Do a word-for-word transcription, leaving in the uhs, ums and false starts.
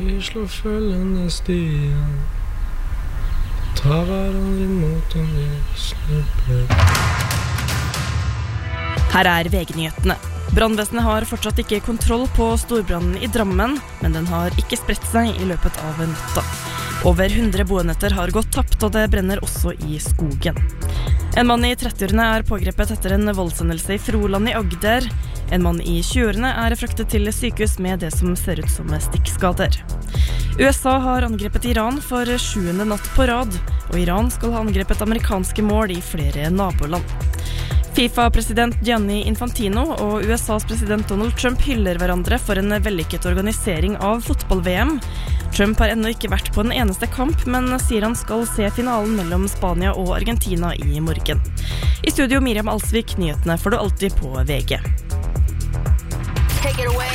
Vi slår følgende stier, tar hverandre imot om vi snubler. Her er V G-nyhetene. Brannvesenet har fortsatt ikke kontroll på storbrannen i Drammen, men den har ikke spredt seg i løpet av natta. Over hundre boenheter har gått tapt, og det brenner også i skogen. En mann i trettiårene er pågrepet etter en voldshendelse i Froland i Agder. En mann i tjueårene er fraktet til sykehus med det som ser ut som stikkskader. U S A har angrepet Iran for sjuende natt på rad, og Iran skal ha angrepet amerikanske mål i flere naboland. FIFA-president Gianni Infantino og U S A's president Donald Trump hyller hverandre for en vellykket organisering av fotball-V M. Trump har ennå ikke vært på en eneste kamp, men sier han skal se finalen mellom Spania og Argentina i morgen. I studio Miriam Alsvik, nyhetene får du alltid på V G. Take it away.